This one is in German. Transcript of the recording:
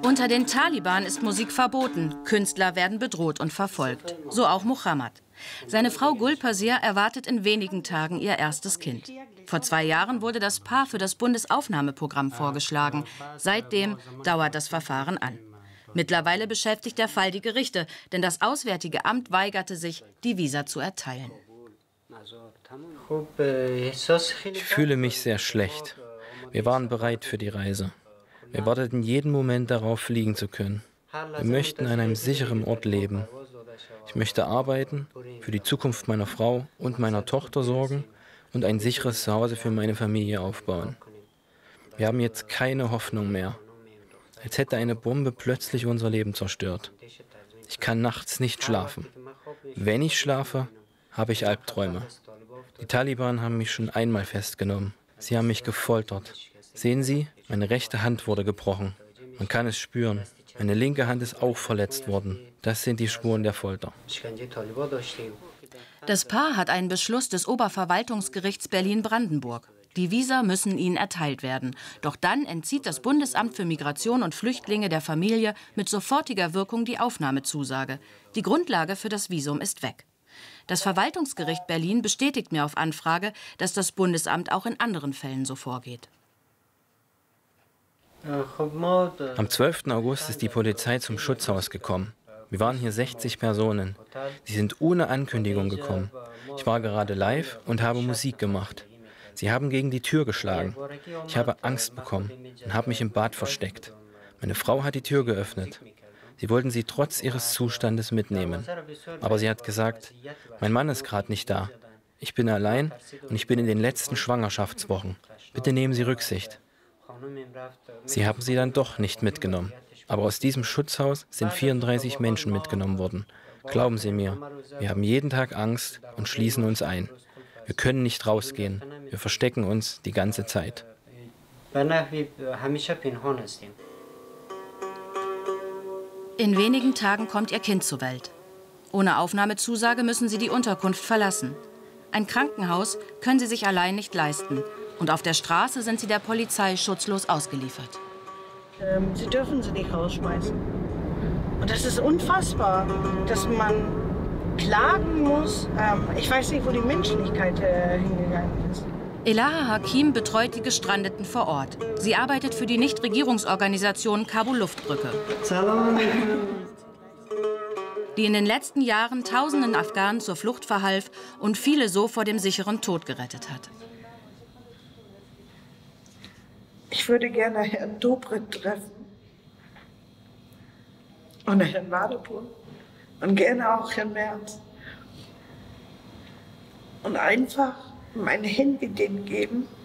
Unter den Taliban ist Musik verboten. Künstler werden bedroht und verfolgt. So auch Mohammad. Seine Frau Gulpazir erwartet in wenigen Tagen ihr erstes Kind. Vor 2 Jahren wurde das Paar für das Bundesaufnahmeprogramm vorgeschlagen. Seitdem dauert das Verfahren an. Mittlerweile beschäftigt der Fall die Gerichte, denn das Auswärtige Amt weigerte sich, die Visa zu erteilen. Ich fühle mich sehr schlecht. Wir waren bereit für die Reise. Wir warteten jeden Moment darauf, fliegen zu können. Wir möchten an einem sicheren Ort leben. Ich möchte arbeiten, für die Zukunft meiner Frau und meiner Tochter sorgen und ein sicheres Zuhause für meine Familie aufbauen. Wir haben jetzt keine Hoffnung mehr. Als hätte eine Bombe plötzlich unser Leben zerstört. Ich kann nachts nicht schlafen. Wenn ich schlafe, habe ich Albträume. Die Taliban haben mich schon einmal festgenommen. Sie haben mich gefoltert. Sehen Sie, meine rechte Hand wurde gebrochen. Man kann es spüren. Meine linke Hand ist auch verletzt worden. Das sind die Spuren der Folter. Das Paar hat einen Beschluss des Oberverwaltungsgerichts Berlin-Brandenburg. Die Visa müssen ihnen erteilt werden. Doch dann entzieht das Bundesamt für Migration und Flüchtlinge der Familie mit sofortiger Wirkung die Aufnahmezusage. Die Grundlage für das Visum ist weg. Das Verwaltungsgericht Berlin bestätigt mir auf Anfrage, dass das Bundesamt auch in anderen Fällen so vorgeht. Am 12. August ist die Polizei zum Schutzhaus gekommen. Wir waren hier 60 Personen. Sie sind ohne Ankündigung gekommen. Ich war gerade live und habe Musik gemacht. Sie haben gegen die Tür geschlagen. Ich habe Angst bekommen und habe mich im Bad versteckt. Meine Frau hat die Tür geöffnet. Sie wollten sie trotz ihres Zustandes mitnehmen. Aber sie hat gesagt, mein Mann ist gerade nicht da. Ich bin allein und ich bin in den letzten Schwangerschaftswochen. Bitte nehmen Sie Rücksicht. Sie haben sie dann doch nicht mitgenommen. Aber aus diesem Schutzhaus sind 34 Menschen mitgenommen worden. Glauben Sie mir, wir haben jeden Tag Angst und schließen uns ein. Wir können nicht rausgehen. Wir verstecken uns die ganze Zeit. In wenigen Tagen kommt ihr Kind zur Welt. Ohne Aufnahmezusage müssen sie die Unterkunft verlassen. Ein Krankenhaus können sie sich allein nicht leisten. Und auf der Straße sind sie der Polizei schutzlos ausgeliefert. Sie dürfen sie nicht rausschmeißen. Und das ist unfassbar, dass man klagen muss. Ich weiß nicht, wo die Menschlichkeit hingegangen ist. Elaha Hakim betreut die Gestrandeten vor Ort. Sie arbeitet für die Nichtregierungsorganisation Kabul Luftbrücke, die in den letzten Jahren Tausenden Afghanen zur Flucht verhalf und viele so vor dem sicheren Tod gerettet hat. Ich würde gerne Herrn Dobrindt treffen und Herrn Wadepool und gerne auch Herrn Merz und einfach meine Hände denen geben